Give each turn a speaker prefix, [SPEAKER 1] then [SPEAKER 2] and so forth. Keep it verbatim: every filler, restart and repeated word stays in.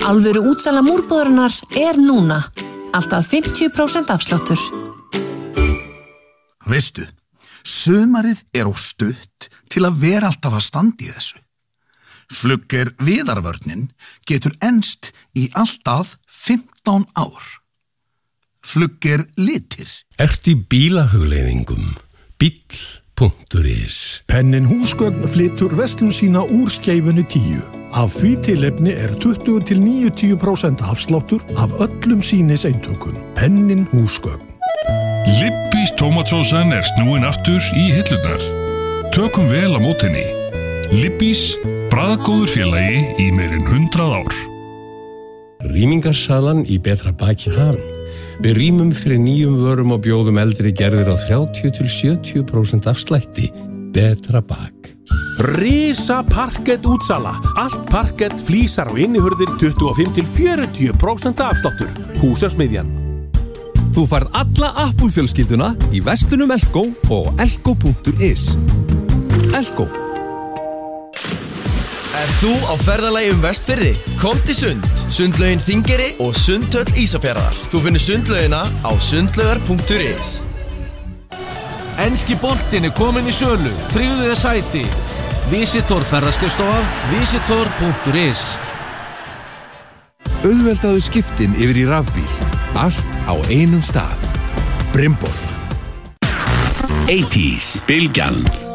[SPEAKER 1] Alvöru útsala múrbúðarinnar er núna. Alltaf fimmtíu prósent afsláttur.
[SPEAKER 2] Veistu, sumarið er á stutt til að vera alltaf að standa í þessu. Flugger viðarvörnin getur enst í alltaf fimmtán ár. Flugger litir.
[SPEAKER 3] Ert í bílahugleiðingum. Bíll punktur is.
[SPEAKER 4] Pennin húsgögn flytur verslun sína úr Skeifunni tíu. Af því tilefni er tuttugu til níutíu prósent afsláttur af öllum sýniseintökum. Pennin húsgögn.
[SPEAKER 5] Lippís tómatsósan er snúin aftur í hillurnar. Tökum vel á mótinni. Lippís, bragðgóður félagi í meirinn hundrað ár.
[SPEAKER 3] Rýmingarsalan í betra baki hafin. Við rýmum fyrir nýjum vörum og bjóðum eldri gerðir á þrjátíu til sjötíu prósent afslætti. Betra bak.
[SPEAKER 6] Risa parkett útsala. Allt parkett, flísar og innihurðir tuttugu og fimm til fjörutíu prósent afsláttur. Húsasmiðjan.
[SPEAKER 7] Þú færð alla Apple-fjölskylduna í verslunum Elko og elko punktur is. Elko.
[SPEAKER 8] Er þú á ferðalagi um Vestfirði? Kom til Sund, Sundlaugin Þingeyri og Sundhöll Ísafjarðar. Þú finnur sundlaugina á sundlaugar punktur is.
[SPEAKER 9] Enski boltinn er kominn í sölu. Tryggðu þér sæti. Visitor ferðaskrifstofa, visitor punktur is.
[SPEAKER 7] Auðveldaðu skiptin yfir í rafbíl. Allt á einum stað. Brimborg.
[SPEAKER 3] áttatíu, Bylgjan.